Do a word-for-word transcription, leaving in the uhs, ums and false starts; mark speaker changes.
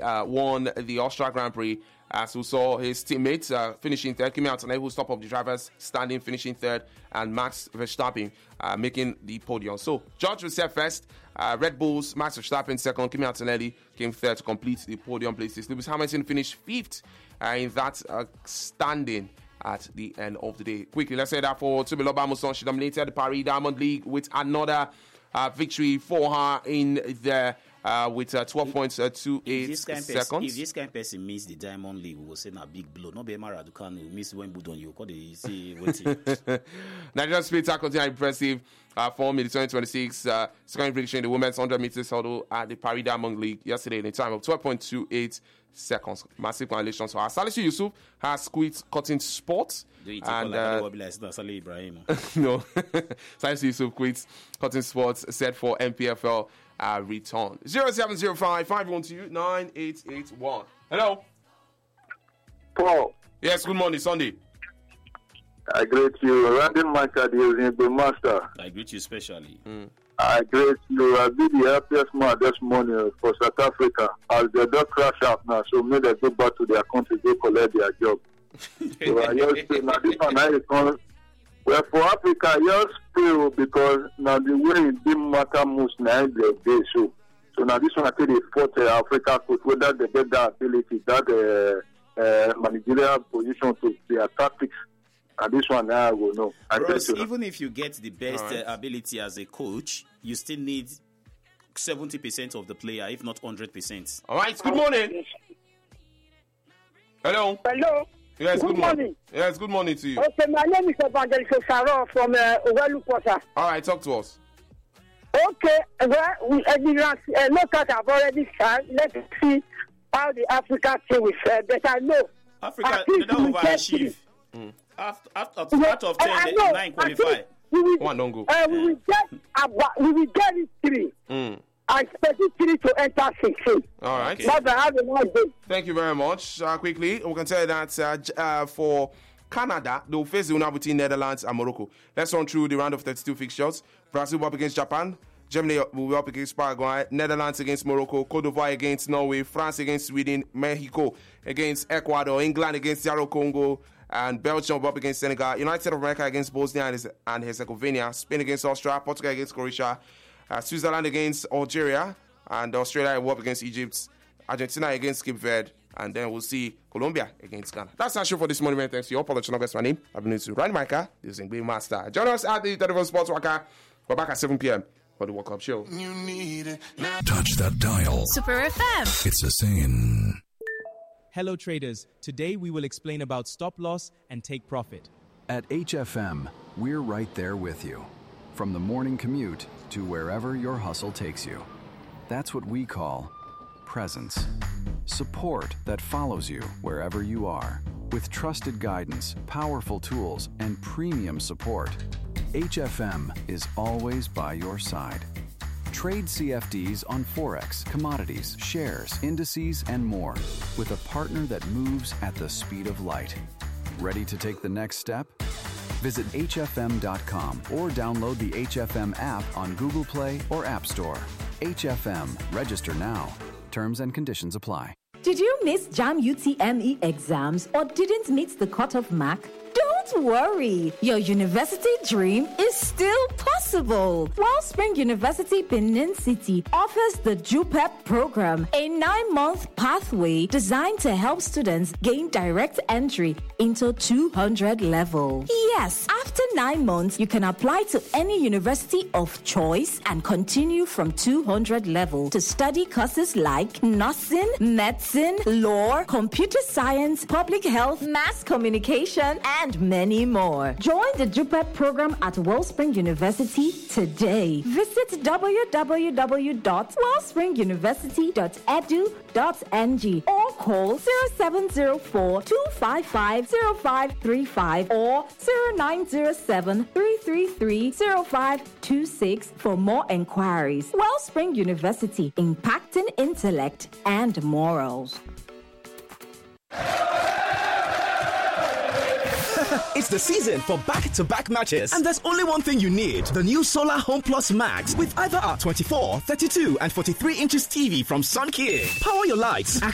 Speaker 1: uh, won the Austria Grand Prix, as we saw his teammates uh, finishing third. Kimi Antonelli, who's top of the drivers, standing, finishing third, and Max Verstappen uh, making the podium. So, George was set first, uh, Red Bulls, Max Verstappen second, Kimi Antonelli came third to complete the podium places. Lewis Hamilton finished fifth uh, in that uh, standing at the end of the day. Quickly, let's say that for Tobiloba Muson, she dominated the Paris Diamond League with another uh, victory for her in the uh, with uh, twelve point two eight seconds.
Speaker 2: If this kind of person miss the Diamond League, we will say a big blow. No be Emma Raducanu miss Wimbledon. You call the see waiting.
Speaker 1: Nigerian speed continued impressive uh, form in the twenty twenty-six uh, second prediction in the women's one hundred meters hurdle at the Paris Diamond League yesterday in a time of twelve point two eight seconds. Massive congratulations for her. Salisu Yusuf has quit cutting sports. And uh, no, Salisu Yusuf quits cutting sports, set for N P F L uh, return. zero seven zero five, five one two, nine eight eight one. Hello.
Speaker 3: Paul.
Speaker 1: Yes, good morning, Sunday.
Speaker 3: I greet you. Randy Michael is the master.
Speaker 2: I greet you especially. Mm.
Speaker 3: I greet you. I'll be the happiest man this morning for South Africa. As they don't crash out now, so maybe they go back to their country, go collect their job. So I just say, now this one I come. Well, for Africa, I just feel because now the way it didn't matter most now the day. So, so now this one I tell the fourth uh, Africa coach, whether they get that ability, that uh, uh, managerial position to their tactics. And this one now I will know. I
Speaker 2: Bros, even if you get the best right. uh, ability as a coach, you still need seventy percent of the player, if not one hundred percent.
Speaker 1: All right, good morning. Hello.
Speaker 4: Hello.
Speaker 1: Yes, good,
Speaker 4: good
Speaker 1: morning.
Speaker 4: morning.
Speaker 1: Yes, good morning to you.
Speaker 4: Okay, my name is Evangelist Osaro from uh, Owelu Porter.
Speaker 1: All right, talk to us.
Speaker 4: Okay, well, we uh, uh, locals have already started. Let's see how the Africa team will fare. But I know
Speaker 2: Africa did not overachieve. Mm. After, after, after out of ten, uh, know, nine qualify.
Speaker 4: Will,
Speaker 1: One don't go.
Speaker 4: Uh, we will get about, we will get it three.
Speaker 1: Mm.
Speaker 4: I expect it three to enter sixteen.
Speaker 1: All right.
Speaker 4: Okay. But have a nice day.
Speaker 1: Thank you very much. Uh, quickly, we can tell you that uh, uh, for Canada, they will face the winner between Netherlands and Morocco. Let's run through the round of thirty-two fixtures. Brazil will up against Japan. Germany will be up against Paraguay. Netherlands against Morocco. Cote d'Ivoire against Norway. France against Sweden. Mexico against Ecuador. England against D R Congo. And Belgium will be up against Senegal. United States of America against Bosnia and Herzegovina. Spain against Austria. Portugal against Croatia. Uh, Switzerland against Algeria. And Australia will be up against Egypt. Argentina against Cape Verde. And then we'll see Colombia against Ghana. That's our show for this morning. Man. Thanks to you all. Apologies, that's my name. I've been to Randy Micah. This is English Master. Join us at the thirty-first Sports Waka. We're back at seven p.m. for the World Cup show.
Speaker 5: You need it. Touch that dial.
Speaker 6: Super F M.
Speaker 5: It's a saying.
Speaker 7: Hello traders, today we will explain about stop loss and take profit.
Speaker 8: At H F M, we're right there with you. From the morning commute to wherever your hustle takes you. That's what we call presence. Support that follows you wherever you are. With trusted guidance, powerful tools, and premium support, H F M is always by your side. Trade C F Ds on Forex, commodities, shares, indices, and more with a partner that moves at the speed of light. Ready to take the next step? Visit H F M dot com or download the H F M app on Google Play or App Store. H F M. Register now. Terms and conditions apply.
Speaker 9: Did you miss JAM U T M E exams or didn't meet the cutoff mark? Don't worry, your university dream is still possible. Wellspring University Benin City offers the JUPEP program, a nine-month pathway designed to help students gain direct entry into two hundred level. Yes, after nine months, you can apply to any university of choice and continue from two hundred level to study courses like nursing, medicine, law, computer science, public health, mass communication, and many more. Join the JUPEP program at Wellspring University today. Visit w w w dot wellspring university dot e d u dot n g or call zero seven zero four, two five five, zero five three five or zero nine zero seven, three three three, zero five two six for more enquiries. Wellspring University, impacting intellect and morals.
Speaker 10: It's the season for back-to-back matches, and there's only one thing you need: the new Solar Home Plus Max with either our twenty-four, thirty-two, and forty-three inches T V from Sun King. Power your lights.